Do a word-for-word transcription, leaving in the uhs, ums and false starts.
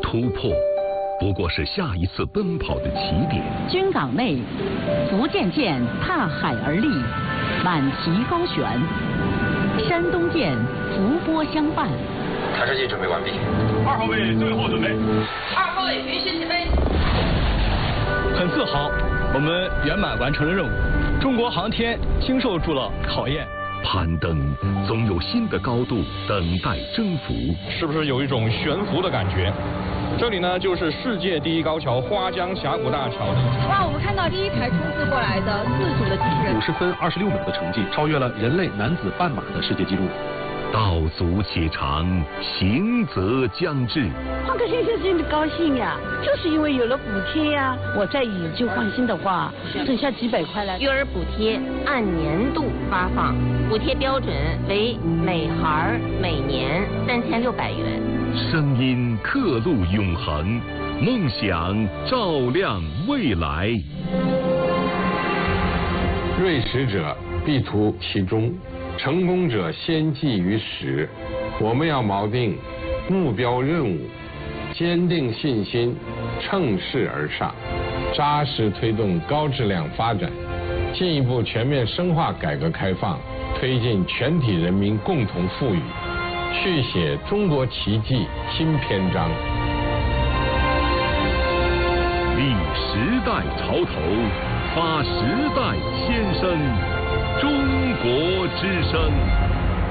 突破不过是下一次奔跑的起点。 军港内，福建舰踏海而立，满旗高悬；山东舰伏波相伴。 弹射器准备完毕。 二号位最后准备。 二号位允许起飞。 很自豪，我们圆满完成了任务。中国航天经受住了考验。 攀登总有新的高度等待征服。 是不是有一种悬浮的感觉？这里呢，就是世界第一高桥花江峡谷大桥。 哇，我们看到第一台冲刺过来的自主的机器人， 五十分二十六秒的成绩，超越了人类男子半马的世界纪录。 道阻且长，行则将至。 换个先生真的高兴呀，就是因为有了补贴呀。我再以旧换新的话，省下几百块来。 育儿补贴按年度发放，补贴标准为每孩每年三千六百元。 声音刻录永恒，梦想照亮未来。 锐实者必图其中，成功者先记于始。我们要锚定目标任务，坚定信心，乘势而上，扎实推动高质量发展，进一步全面深化改革开放，推进全体人民共同富裕，续写中国奇迹新篇章。 立时代潮头，发时代先声，中国之声。